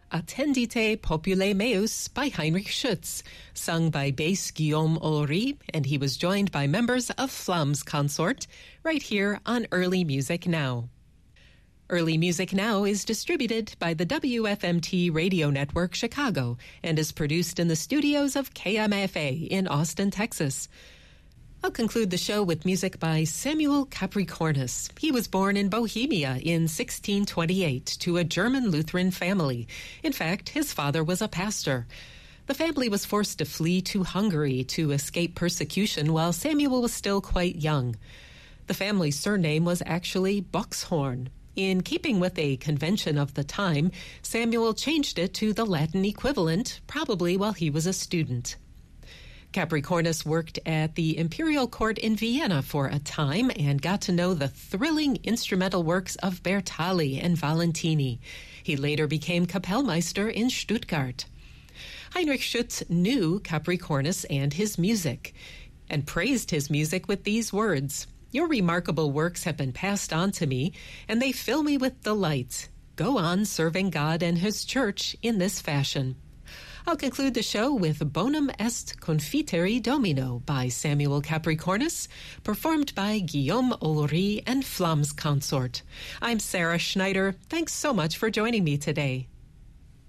Attendite Popule Meus by Heinrich Schütz, sung by bass Guillaume Ulry, and he was joined by members of Flamm's Consort, right here on Early Music Now. Early Music Now is distributed by the WFMT Radio Network Chicago and is produced in the studios of KMFA in Austin, Texas. I'll conclude the show with music by Samuel Capricornus. He was born in Bohemia in 1628 to a German Lutheran family. In fact, his father was a pastor. The family was forced to flee to Hungary to escape persecution while Samuel was still quite young. The family's surname was actually Boxhorn. In keeping with a convention of the time, Samuel changed it to the Latin equivalent, probably while he was a student. Capricornus worked at the Imperial Court in Vienna for a time and got to know the thrilling instrumental works of Bertali and Valentini. He later became Kapellmeister in Stuttgart. Heinrich Schütz knew Capricornus and his music, and praised his music with these words: "Your remarkable works have been passed on to me, and they fill me with delight. Go on serving God and His Church in this fashion." I'll conclude the show with Bonum Est Confiteri Domino by Samuel Capricornus, performed by Guillaume Ulry and Flamm's Consort. I'm Sarah Schneider. Thanks so much for joining me today.